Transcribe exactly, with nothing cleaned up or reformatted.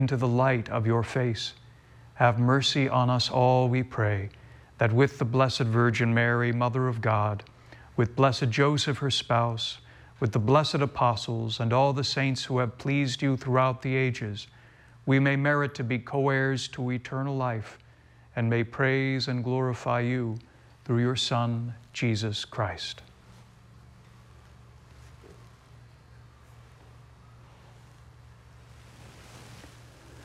into the light of your face. Have mercy on us all, we pray, that with the Blessed Virgin Mary, Mother of God, with blessed Joseph, her spouse, with the blessed apostles and all the saints who have pleased you throughout the ages, we may merit to be co-heirs to eternal life and may praise and glorify you through your Son, Jesus Christ.